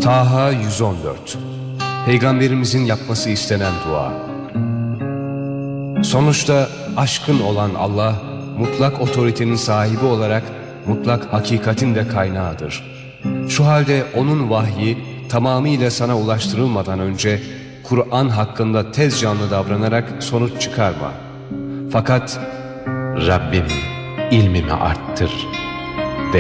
Taha 114. Peygamberimizin yapması istenen dua. Sonuçta aşkın olan Allah, mutlak otoritenin sahibi olarak mutlak hakikatin de kaynağıdır. Şu halde onun vahyi tamamıyla sana ulaştırılmadan önce Kur'an hakkında tez canlı davranarak sonuç çıkarma. Fakat Rabbim ilmimi arttır.